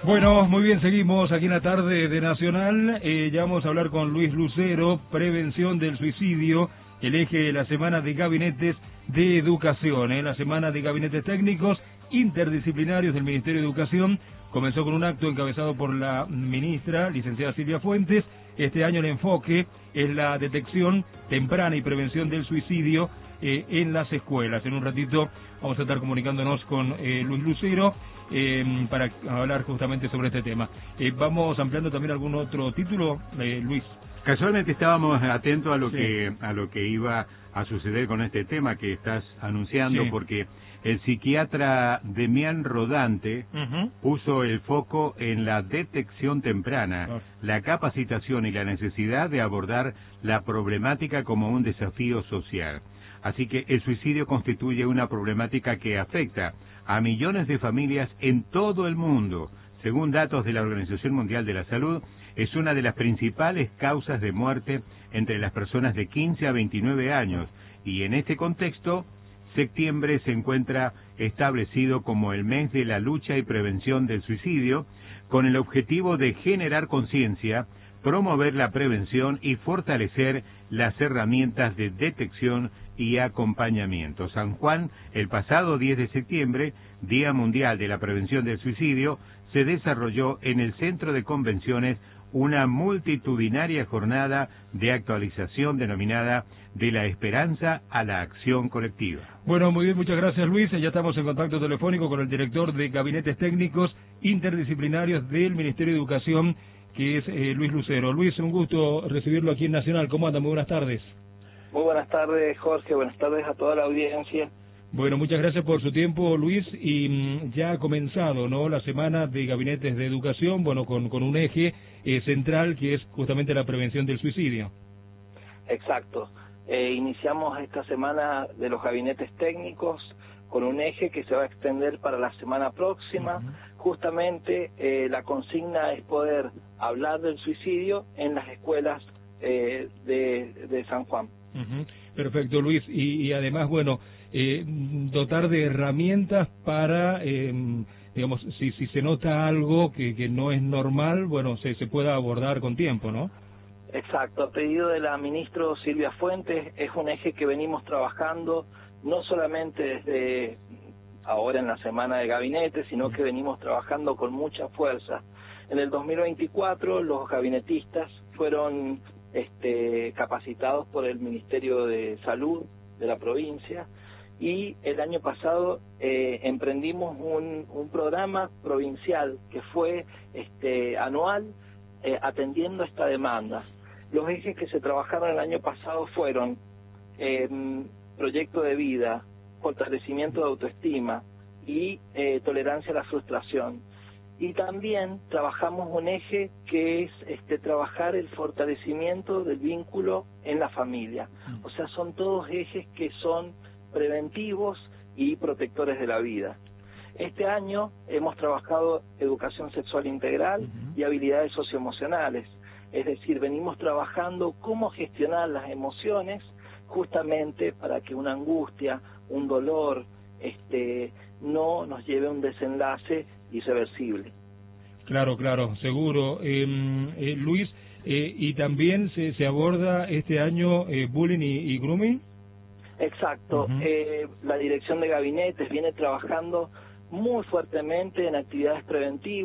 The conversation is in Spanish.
Bueno, muy bien, seguimos aquí en la tarde de Nacional. Ya vamos a hablar con Luis Lucero, prevención del suicidio, el eje de la semana de gabinetes de educación. La semana de gabinetes técnicos interdisciplinarios del Ministerio de Educación comenzó con un acto encabezado por la ministra, licenciada Silvia Fuentes. Este año el enfoque es la detección temprana y prevención del suicidio en las escuelas. En un ratito vamos a estar comunicándonos con Luis Lucero para hablar justamente sobre este tema. Vamos ampliando también algún otro título, Luis. Casualmente estábamos atentos a lo que iba a suceder con este tema que estás anunciando, sí, porque el psiquiatra Demián Rodante puso el foco en la detección temprana, la capacitación y la necesidad de abordar la problemática como un desafío social. Así que el suicidio constituye una problemática que afecta a millones de familias en todo el mundo. Según datos de la Organización Mundial de la Salud, es una de las principales causas de muerte entre las personas de 15 a 29 años. Y en este contexto, septiembre se encuentra establecido como el mes de la lucha y prevención del suicidio, con el objetivo de generar conciencia, promover la prevención y fortalecer las herramientas de detección y acompañamiento. San Juan, el pasado 10 de septiembre, Día Mundial de la Prevención del Suicidio, se desarrolló en el Centro de Convenciones una multitudinaria jornada de actualización denominada De la Esperanza a la Acción Colectiva. Bueno, muy bien, muchas gracias, Luis. Ya estamos en contacto telefónico con el director de Gabinetes Técnicos Interdisciplinarios del Ministerio de Educación, que es Luis Lucero. Luis, un gusto recibirlo aquí en Nacional. ¿Cómo anda? Muy buenas tardes. Muy buenas tardes, Jorge. Buenas tardes a toda la audiencia. Bueno, muchas gracias por su tiempo, Luis. Y ya ha comenzado, ¿no?, la semana de gabinetes de educación, bueno, con un eje central que es justamente la prevención del suicidio. Exacto. Iniciamos esta semana de los gabinetes técnicos con un eje que se va a extender para la semana próxima. Justamente la consigna es poder hablar del suicidio en las escuelas de San Juan. Perfecto, Luis. Y además, bueno, dotar de herramientas para, digamos, si se nota algo que no es normal, bueno, se pueda abordar con tiempo, ¿no? Exacto. A pedido de la ministra Silvia Fuentes, es un eje que venimos trabajando no solamente desde ahora en la semana de gabinete, sino que venimos trabajando con mucha fuerza. En el 2024 los gabinetistas fueron capacitados por el Ministerio de Salud de la provincia, y el año pasado emprendimos un programa provincial que fue anual, atendiendo esta demanda. Los ejes que se trabajaron el año pasado fueron proyecto de vida, fortalecimiento de autoestima y tolerancia a la frustración. Y también trabajamos un eje que es trabajar el fortalecimiento del vínculo en la familia. O sea, son todos ejes que son preventivos y protectores de la vida. Este año hemos trabajado educación sexual integral y habilidades socioemocionales. Es decir, venimos trabajando cómo gestionar las emociones justamente para que una angustia, un dolor, no nos lleve a un desenlace irreversible. Claro, seguro. Luis, y también se aborda este año bullying y grooming. Exacto. La dirección de gabinetes viene trabajando muy fuertemente en actividades preventivas.